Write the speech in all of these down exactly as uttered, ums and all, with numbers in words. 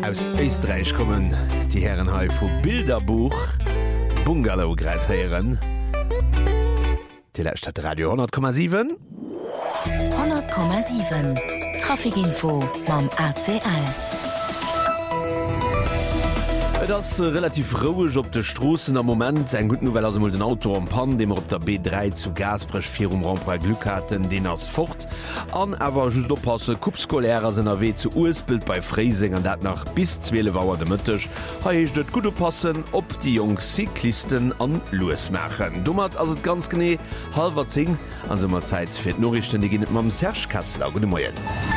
Aus Österreich kommen die Herren heu vu Bilderbuch Bungalow Greitheieren Stadt Radio hundert Komma sieben hundert Komma sieben Trafikinfo mam A C L. Das relativ ruhig op de Strossen am moment en gut Novel aus den Auto am Pan, dem er op der B drei zu Gasbrech vier um Rampre Glück hatten, den ass fort. An awer just oppasse Kupskolärer sinn er we zu U S-Bild bei Freising an dat nach bis zwele Wauer de Mëttech. Haich dat gut oppassen, op die jungen Cyklisten an Louis machen. Dummert as het ganz gené halber zing an sommer Zeit fir d Norrichten, die ginnet mam Serge Kassler go de Moien.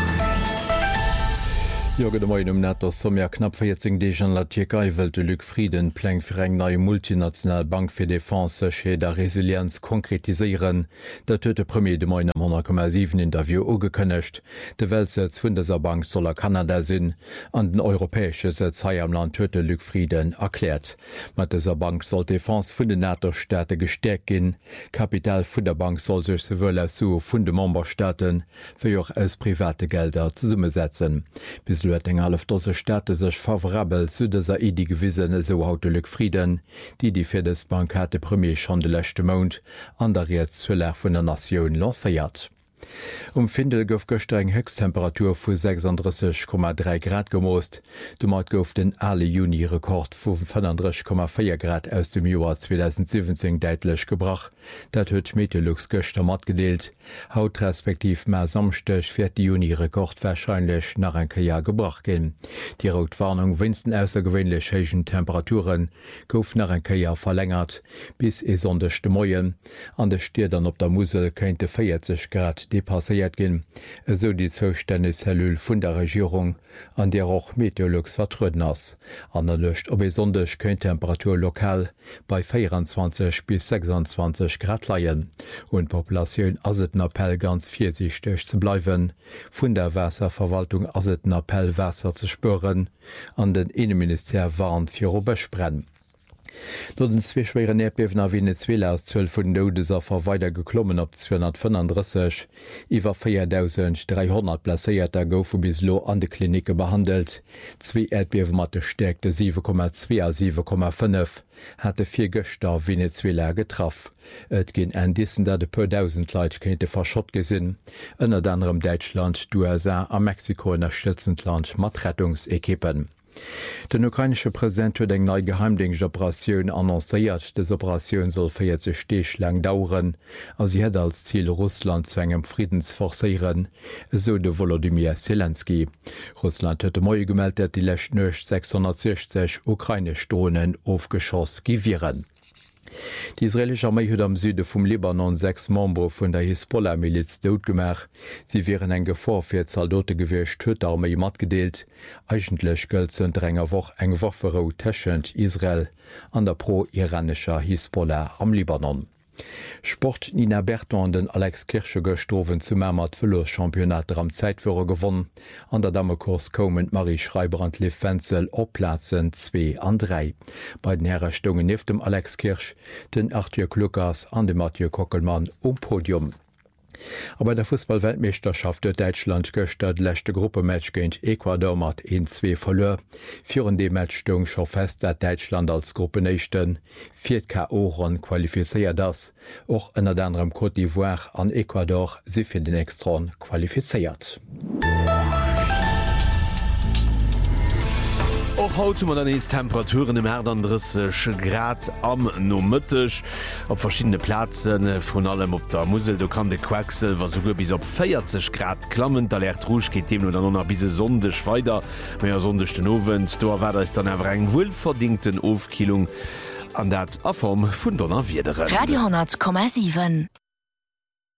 Joge de Moien um net ass sommer knapp vierzig Dech an la Türkei wëlt de Lück Frieden pleng fir eng neue multinational Bank fir Defense sche der Resilienz konkretiseieren. Dat huet de Premier de Moien am hundert Komma sieben Interview ugekënnecht. De Weltsitz vun deser Bank soller Kanada sinn, an den europäesche Sitz hai am Land huet de Lück Frieden erklärt. Mat deser Bank soll Defense vun den NATO-Städte gestärkt ginn. Kapital vun der Bank soll sech sewuel as so vun de Memberstaaten fir joch aus private Gelder ze summe setzen. Bis eng half dose Städte sech favorabel zu deser Idee gewissen so haut de Lück Frieden, die die fir des Bankate Premier schon de lechte Mount an der Reetzuler vun der Nation lanceiert. Um Findel gouf gocht eng Höchsttemperatur vu sechsunddreißig Komma drei Grad gemoost. Du mat gouf den alle Juni-Rekord vu fünfunddreißig Komma vier Grad aus dem Joar zweitausendsiebzehn deitlech gebracht. Dat huet Meteorologs Göchter mat gedeelt. Haut respektiv ma samstech fir die Juni-Rekord wahrscheinlich nach en Kajar gebracht gin. Die Rotwarnung winsten aussergewöhnlich heichen Temperaturen gouf nach en Kajar verlängert bis e sondechte Moien. An der Stier dann op der Musel könnte vierzig Grad depasséiert ginn, eso die Zoustänneszellul vun der Regierung, an der auch Meteorologs vertruden ass. An der Lucht op besonders kënnt Temperatur lokal bei vierundzwanzig bis sechsundzwanzig Grad leien. Und Populationun aset Appell ganz viersichtig zu bleiwen, vun der Wässerverwaltung aset Appell Wässer zu spüren, an den Innenminister warnt fir Robechbrenn. No den zwee schwere Erdbeben a Venezuela aus zwölf vun Nodeser verweider geklommen op zweihundertfünfunddreißig. Iwer viertausenddreihundert Plaéierter goufe bis lo an de Klinike behandelt. Zwei Erdbeben mat de Stärkte sieben Komma zwei a sieben Komma fünf hatte vier Göchter Venezuela getraff. Et ginn en Dissen dat de per tausend Leiit kennte verschott gesinn. Ënner anderem Deutschland, U S A a Mexiko unterstützend Land mat Rettungsekippen. Den ukrainsche Präsident huet eng neii Geheimdienstoperatioun annoncéiert. Des Operatioun soll vierzig Steech lang dauren, as sie het als Ziel Russland zu engem Friedens forcéieren, so de Volodymyr Zelensky. Russland huet moi gemeldt, dat die lächt nøcht sechshundertsechzig ukrainisch Drohnen aufgeschoss givieren. Die israelische Armee huet am Süde vum Libanon sechs Member vun der Hisbollah-Miliz doodgemach. Sie wären eng Gefahr fir Zaldote gewircht huet der Armee mat gedeelt. Eigentlech gëlzen enger woch eng Waffero tschent Israel an der pro-iranischer Hisbollah am Libanon. Sport Nina Berton an den Alex Kirsche gestrowen zu Mämat Fëllerchampionat am Zeitführer gewonnen. An der Dammekurs komend Marie Schreiber an Liv Wenzel op Platzen zwei an drei. Bei den Herrestungen nef dem Alex Kirsch, den Arthur Klukas an dem Mathieu Kockelmann um Podium. Aber der Fußball-Weltmeisterschaft huet Deutschland gëchtert lächte Gruppematch géint Ecuador mat eins zwei verlor. Führen de Matchtung scho fest, dat Deutschland als Gruppenéischten vier K O-Ron qualifizeiert das. Och ënner anderem Côte d'Ivoire an Ecuador si fir den Extron qualifizeiert. Och haut man dann is Temperaturen im dreißig Grad am no Mëttech op verschiedene Plazen vun allem op der Musel. Du kann de Quacksel was so bis op vierzig Grad klammen, da lernt Rouge geht dem oder noch bis sondech weiter méier sondechten Owen. Do war es dann awer eng wohlverdienten Ofkilung an dat a Form vun Donner Wiedere. Radio hundert Komma sieben